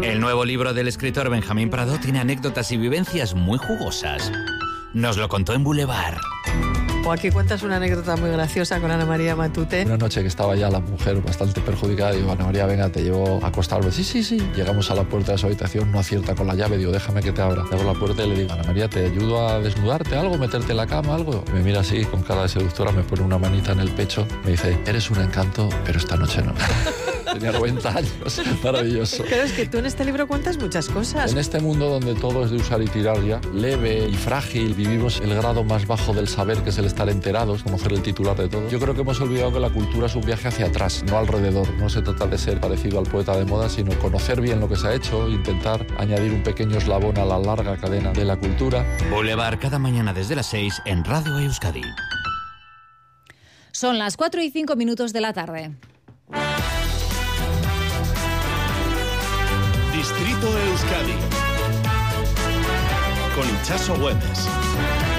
El nuevo libro del escritor Benjamín Prado tiene anécdotas y vivencias muy jugosas. Nos lo contó en Boulevard. O aquí cuentas una anécdota muy graciosa con Ana María Matute. Una noche que estaba ya la mujer bastante perjudicada, digo, Ana María, venga, te llevo a acostarme. Sí. Llegamos a la puerta de su habitación, no acierta con la llave, digo, déjame que te abra. Le abro la puerta y le digo, Ana María, ¿te ayudo a desnudarte algo, meterte en la cama, algo? Me mira así, con cara de seductora, me pone una manita en el pecho, me dice, eres un encanto, pero esta noche no. Tenía 90 años, maravilloso. Claro, es que tú en este libro cuentas muchas cosas. En este mundo donde todo es de usar y tirar ya, leve y frágil, vivimos el grado más bajo del saber, que es el estar enterados, conocer el titular de todo. Yo creo que hemos olvidado que la cultura es un viaje hacia atrás, no alrededor. No se trata de ser parecido al poeta de moda, sino conocer bien lo que se ha hecho, intentar añadir un pequeño eslabón a la larga cadena de la cultura. Boulevard, cada mañana desde las 6 en Radio Euskadi. Son las 4:05 de la tarde. Distrito Euskadi con Itxaso Güemes.